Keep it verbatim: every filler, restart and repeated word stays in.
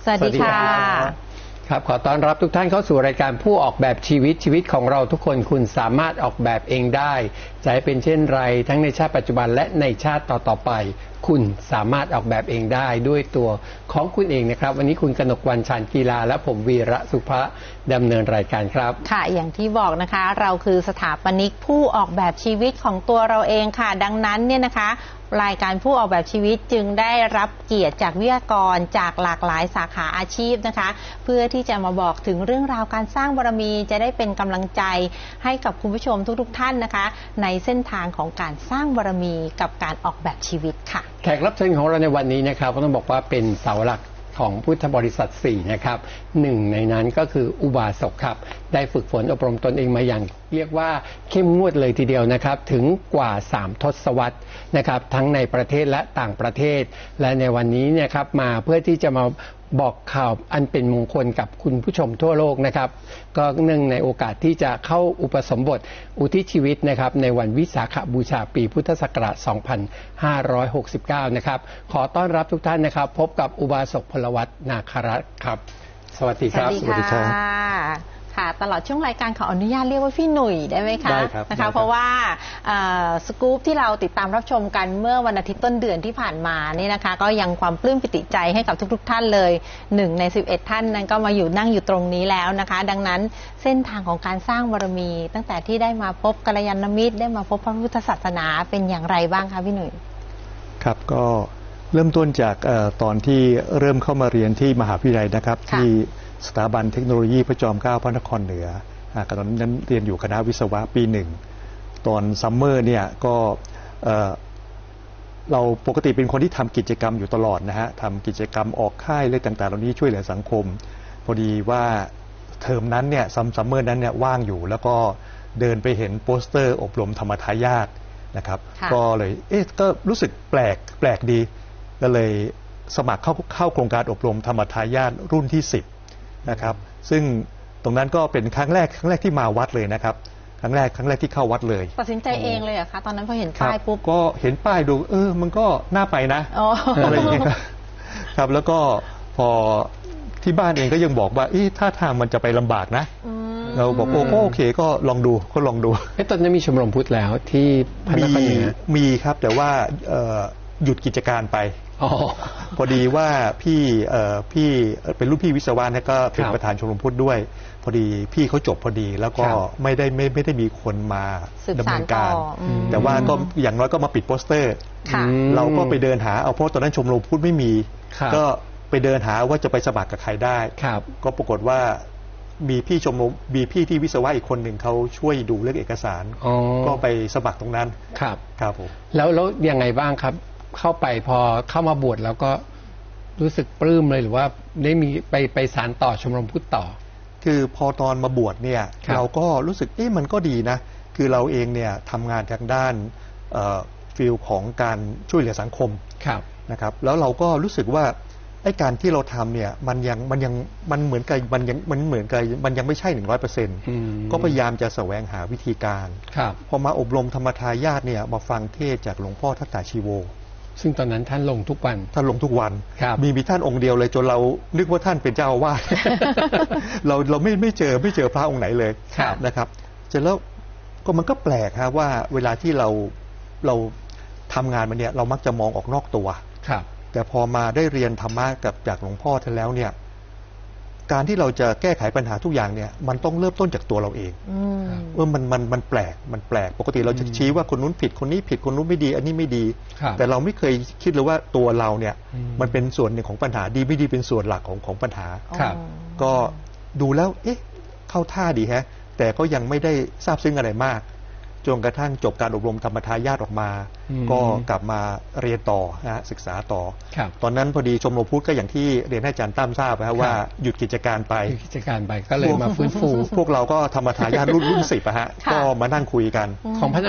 สวัสดีค่ะครับขอต้อนรับทุกท่านเข้าสู่รายการผู้ออกแบบชีวิตชีวิตของเราทุกคนคุณสามารถออกแบบเองได้จะให้เป็นเช่นไรทั้งในชาติปัจจุบันและในชาติต่อๆไปคุณสามารถออกแบบเองได้ด้วยตัวของคุณเองนะครับวันนี้คุณกนกวรรณ ชาญกีฬาและผมวีระสุภะดำเนินรายการครับค่ะอย่างที่บอกนะคะเราคือสถาปนิกผู้ออกแบบชีวิตของตัวเราเองค่ะดังนั้นเนี่ยนะคะรายการผู้ออกแบบชีวิตจึงได้รับเกียรติจากวิทยากรจากหลากหลายสาขาอาชีพนะคะเพื่อที่จะมาบอกถึงเรื่องราวการสร้างบารมีจะได้เป็นกำลังใจให้กับคุณผู้ชมทุกๆท่านนะคะในเส้นทางของการสร้างบารมีกับการออกแบบชีวิตค่ะแขกรับเชิญของเราในวันนี้นะครับก็ต้องบอกว่าเป็นเสาหลักของพุทธบริษัทสี่นะครับหนึ่งในนั้นก็คืออุบาสกครับได้ฝึกฝนอบรมตนเองมาอย่างเรียกว่าเข้มงวดเลยทีเดียวนะครับถึงกว่าสามทศวรรษนะครับทั้งในประเทศและต่างประเทศและในวันนี้เนี่ยครับมาเพื่อที่จะมาบอกข่าวอันเป็นมงคลกับคุณผู้ชมทั่วโลกนะครับก็เนื่องในโอกาสที่จะเข้าอุปสมบทอุทิศชีวิตนะครับในวันวิสาขบูชาปีพุทธศักราชสองพันห้าร้อยหกสิบเก้านะครับขอต้อนรับทุกท่านนะครับพบกับอุบาสกพลวัตนาครัตน์ครับสวัสดีครับสวัสดีค่ะตลอดช่วงรายการขออนุญาตเรียกว่าพี่หนุ่ยได้ไหมคะได้ครับนะคะเพราะว่าสกู๊ปที่เราติดตามรับชมกันเมื่อวันอาทิตย์ต้นเดือนที่ผ่านมานี่นะคะก็ยังความปลื้มปิติใจให้กับทุกๆท่านเลยหนึ่งในสิบเอ็ดท่านนั้นก็มาอยู่นั่งอยู่ตรงนี้แล้วนะคะดังนั้นเส้นทางของการสร้างบารมีตั้งแต่ที่ได้มาพบกัลยาณมิตรได้มาพบพระพุทธศาสนาเป็นอย่างไรบ้างคะพี่หนุ่ยครับก็เริ่มต้นจากตอนที่เริ่มเข้ามาเรียนที่มหาวิทยาลัยนะครับที่สถาบันเทคโนโลยีพระจอมเกล้าพระนครเหนือตอนนั้นเรียนอยู่คณะวิศวะปีหนึ่งตอนซัมเมอร์เนี่ยก็เราปกติเป็นคนที่ทำกิจกรรมอยู่ตลอดนะฮะทำกิจกรรมออกค่ายเรื่องต่างๆเหล่านี้ช่วยเหลือสังคมพอดีว่าเทอมนั้นเนี่ยซัมเมอร์นั้นเนี่ยว่างอยู่แล้วก็เดินไปเห็นโปสเตอร์อบรมธรรมทายาทนะครับก็เลยเอ๊ะก็รู้สึกแปลกแปลกดีก็เลยสมัครเข้าเข้าโครงการอบรมธรรมทายาทรุ่นที่สิบนะครับซึ่งตรงนั้นก็เป็นครั้งแรกครั้งแรกที่มาวัดเลยนะครับครั้งแรกครั้งแรกที่เข้าวัดเลยตัดสินใจเองเลยเหรอคะตอนนั้นพอเห็นป้ายปุ๊บก็เห็นป้ายดูเออมันก็น่าไปนะอะไรอย่างเงี้ยครับแล้วก็พอที่บ้านเองก็ยังบอกว่าถ้าทางมันจะไปลำบากนะเราบอกโอ้โอเคก็ลองดูก็ลองดูไอ้ตอนนี้มีชมรมพุทธแล้วที่พระนครเหนือมีครับแต่ว่าหยุดกิจการไปพอดีว่าพี่พี่เป็นรุ่นพี่วิศวะนะก็เป็นประธานชมรมพุทธด้วยพอดีพี่เขาจบพอดีแล้วก็ไม่ได้ไม่ไม่ได้มีคนมาดำเนินการแต่ว่าก็อย่างน้อยก็มาปิดโปสเตอร์เราก็ไปเดินหาเอาเพราะตอนนั้นชมรมพุทธไม่มีก็ไปเดินหาว่าจะไปสมัครกับใครได้ก็ปรากฏว่ามีพี่ชมรมมีพี่ที่วิศวะอีกคนหนึ่งเขาช่วยดูเรื่องเอกสารก็ไปสมัครตรงนั้นครับครับผมแล้วแล้วยังไงบ้างครับเข้าไปพอเข้ามาบวชแล้วก็รู้สึกปลื้มเลยหรือว่าได้มีไปไปสานต่อชมรมพุทธต่อคือพอตอนมาบวชเนี่ยเราก็รู้สึกเอ๊ะมันก็ดีนะคือเราเองเนี่ยทำงานทางด้านฟิลของการช่วยเหลือสังคมนะครับแล้วเราก็รู้สึกว่าไอ้การที่เราทำเนี่ยมันยังมันยังมันเหมือนกับมันยังมันเหมือนกับมันยังไม่ใช่หนึ่งร้อยเปอร์เซ็นต์ก็พยายามจะแสวงหาวิธีการพอมาอบรมธรรมทายาทเนี่ยมาฟังเทศจากหลวงพ่อทัตตาชีโวซึ่งตอนนั้นท่านลงทุกวันท่านลงทุกวันมีมีท่านองค์เดียวเลยจนเรานึกว่าท่านเป็นเจ้าอาวาส เราเราไม่ไม่เจอไม่เจอพระองค์ไหนเลยนะครับเสร็จแล้วก็มันก็แปลกฮะว่าเวลาที่เราเราทำงานมันเนี่ยเรามักจะมองออกนอกตัวแต่พอมาได้เรียนธรรมะกับจากหลวงพ่อท่านแล้วเนี่ยการที่เราจะแก้ไขปัญหาทุกอย่างเนี่ยมันต้องเริ่มต้นจากตัวเราเองเออมันมันมันแปลกมันแปลกปกติเราจะชี้ว่าคนนู้นผิดคนนี้ผิดคนนู้นไม่ดีอันนี้ไม่ดีแต่เราไม่เคยคิดเลยว่าตัวเราเนี่ยมันเป็นส่วนหนึ่งของปัญหาดีไม่ดีเป็นส่วนหลักของของปัญหาก็ดูแล้วเอ๊ะเข้าท่าดีแฮะแต่ก็ยังไม่ได้ทราบซึ้งอะไรมากจนกระทั่งจบการอบรมธรรมทายาทออกมาก็กลับมาเรียนต่อนะศึกษาต่อตอนนั้นพอดีชมรมพุทธก็อย่างที่เรียนให้อาจารย์ตั้มทราบนะว่าหยุดกิจการไปกิจการไปก็เลยมาฟื้นฟูพวกเราก็ธรรมทายาทรุ่นรุ่นสิบอะฮะก็มานั่งคุยกันของพระ